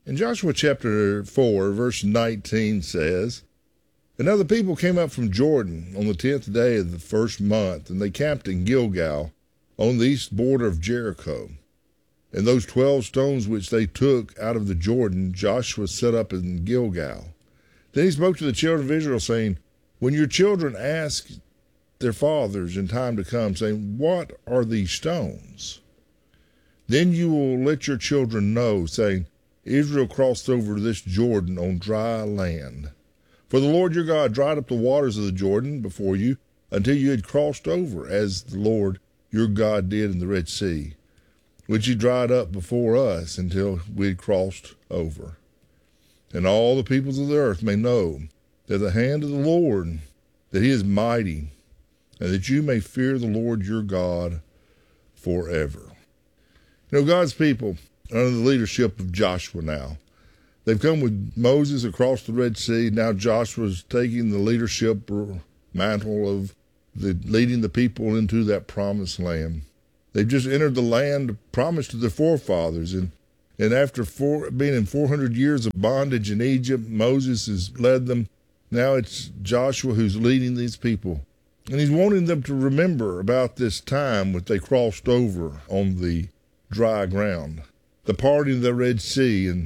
In Joshua chapter 4, verse 19 says, "And now the people came up from Jordan on the 10th day of the first month, and they camped in Gilgal on the east border of Jericho. And those 12 stones which they took out of the Jordan, Joshua set up in Gilgal. Then he spoke to the children of Israel, saying, When your children ask their fathers in time to come, saying, What are these stones? Then you will let your children know, saying, Israel crossed over this Jordan on dry land. For the Lord your God dried up the waters of the Jordan before you until you had crossed over, as the Lord your God did in the Red Sea, which he dried up before us until we had crossed over. And all the peoples of the earth may know that the hand of the Lord, that he is mighty, and that you may fear the Lord your God forever." You know, God's people, under the leadership of Joshua now, they've come with Moses across the Red Sea. Now Joshua's taking the leadership mantle of leading the people into that promised land. They've just entered the land promised to their forefathers, and after being in 400 years of bondage in Egypt, Moses has led them. Now it's Joshua who's leading these people. And he's wanting them to remember about this time when they crossed over on the dry ground, the parting of the Red Sea and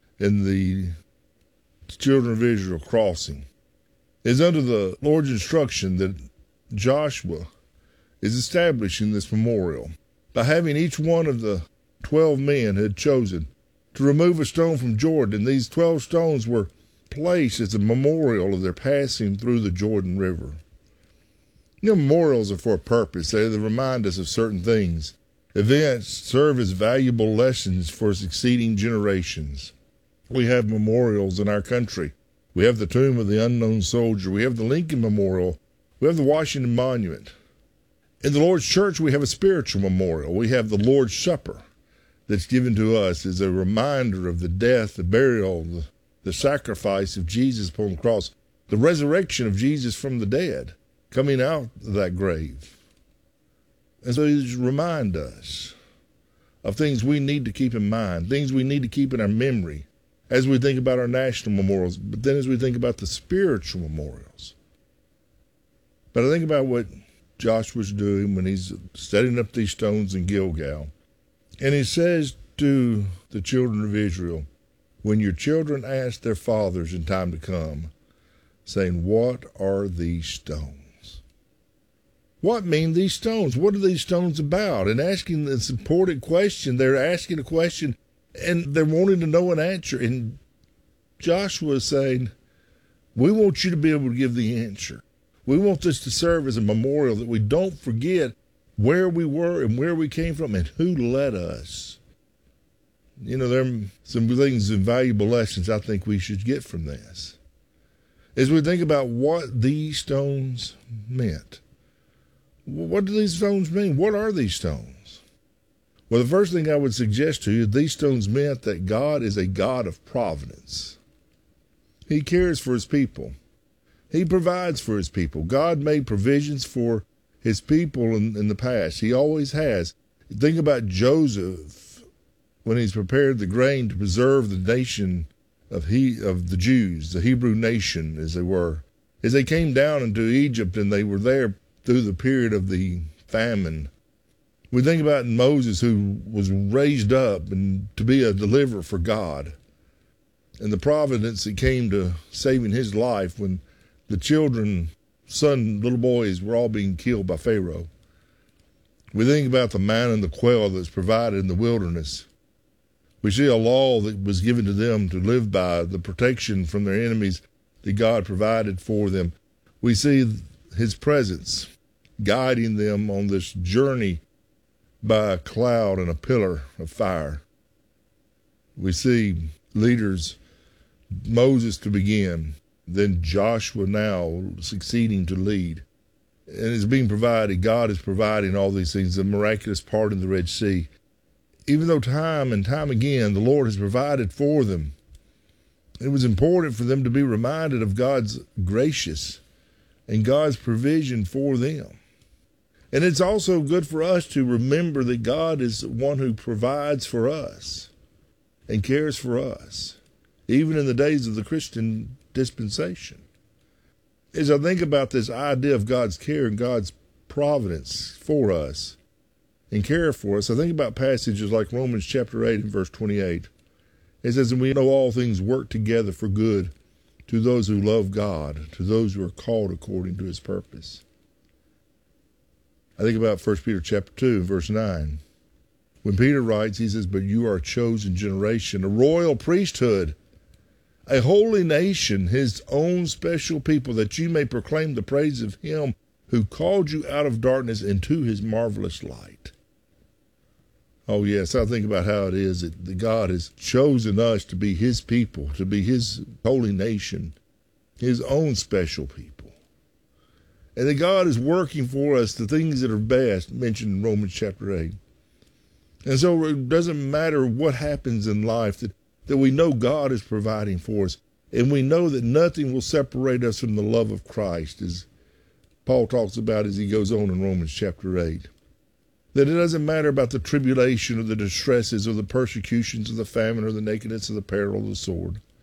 the children of Israel crossing. It's under the Lord's instruction that Joshua is establishing this memorial by having each one of the 12 men had chosen to remove a stone from Jordan. These 12 stones were placed as a memorial of their passing through the Jordan River. You know, memorials are for a purpose. They remind us of certain things. Events serve as valuable lessons for succeeding generations. We have memorials in our country. We have the Tomb of the Unknown Soldier. We have the Lincoln Memorial. We have the Washington Monument. In the Lord's Church, we have a spiritual memorial. We have the Lord's Supper that's given to us as a reminder of the death, the burial, the sacrifice of Jesus upon the cross, the resurrection of Jesus from the dead, coming out of that grave. And so these remind us of things we need to keep in mind, things we need to keep in our memory as we think about our national memorials, but then as we think about the spiritual memorials. But I think about what Joshua's doing when he's setting up these stones in Gilgal. And he says to the children of Israel, when your children ask their fathers in time to come, saying, What are these stones? What mean these stones? What are these stones about? And asking this important question, they're asking a question and they're wanting to know an answer. And Joshua is saying, we want you to be able to give the answer. We want this to serve as a memorial that we don't forget where we were and where we came from and who led us. You know, there are some things and valuable lessons I think we should get from this. As we think about what these stones meant. What do these stones mean? What are these stones? Well, the first thing I would suggest to you, these stones meant that God is a God of providence. He cares for his people. He provides for his people. God made provisions for his people in the past. He always has. Think about Joseph when he's prepared the grain to preserve the nation of the Jews, the Hebrew nation, as they were. As they came down into Egypt and they were there through the period of the famine. We think about Moses, who was raised up and to be a deliverer for God, and the providence that came to saving his life when the children, little boys, were all being killed by Pharaoh. We think about the manna and the quail that's provided in the wilderness. We see a law that was given to them to live by, the protection from their enemies that God provided for them. We see his presence guiding them on this journey by a cloud and a pillar of fire. We see leaders, Moses to begin, then Joshua now succeeding to lead. And it's being provided. God is providing all these things, the miraculous part in the Red Sea. Even though time and time again the Lord has provided for them, it was important for them to be reminded of God's gracious and God's provision for them. And it's also good for us to remember that God is the one who provides for us. and cares for us, even in the days of the Christian dispensation. As I think about this idea of God's care and God's providence for us and care for us, I think about passages like Romans chapter 8 and verse 28. It says, and we know all things work together for good to those who love God, to those who are called according to his purpose. I think about 1 Peter chapter 2, verse 9. When Peter writes, he says, but you are a chosen generation, a royal priesthood, a holy nation, his own special people, that you may proclaim the praise of him who called you out of darkness into his marvelous light. Oh, yes, I think about how it is that God has chosen us to be his people, to be his holy nation, his own special people. And that God is working for us the things that are best, mentioned in Romans chapter 8. And so it doesn't matter what happens in life, that we know God is providing for us. And we know that nothing will separate us from the love of Christ, as Paul talks about as he goes on in Romans chapter 8. That it doesn't matter about the tribulation or the distresses or the persecutions or the famine or the nakedness or the peril of the sword.